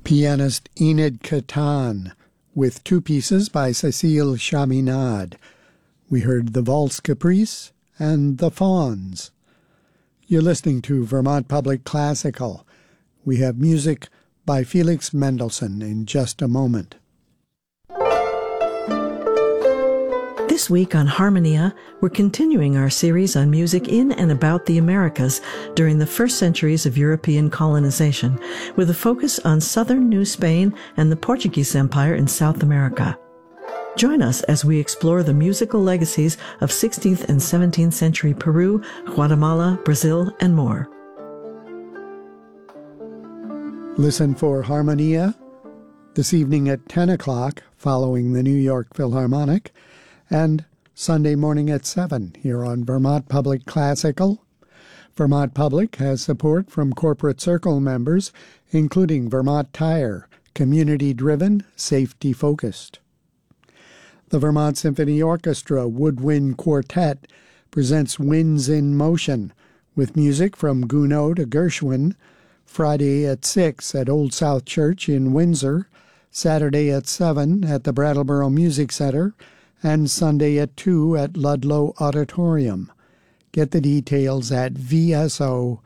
pianist Enid Catan, with two pieces by Cécile Chaminade. We heard the Valse Caprice and the Fawns. You're listening to Vermont Public Classical. We have music by Felix Mendelssohn in just a moment. This week on Harmonia, we're continuing our series on music in and about the Americas during the first centuries of European colonization, with a focus on southern New Spain and the Portuguese Empire in South America. Join us as we explore the musical legacies of 16th and 17th century Peru, Guatemala, Brazil, and more. Listen for Harmonia this evening at 10 o'clock following the New York Philharmonic, and Sunday morning at 7 here on Vermont Public Classical. Vermont Public has support from Corporate Circle members, including Vermont Tire, community-driven, safety-focused. The Vermont Symphony Orchestra Woodwind Quartet presents Winds in Motion, with music from Gounod to Gershwin, Friday at 6 at Old South Church in Windsor, Saturday at 7 at the Brattleboro Music Center, and Sunday at 2 at Ludlow Auditorium. Get the details at vso.org.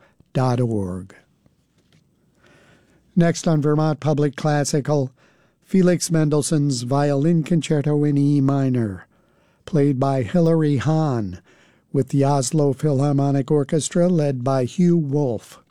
Next on Vermont Public Classical, Felix Mendelssohn's Violin Concerto in E minor, played by Hilary Hahn, with the Oslo Philharmonic Orchestra led by Hugh Wolf.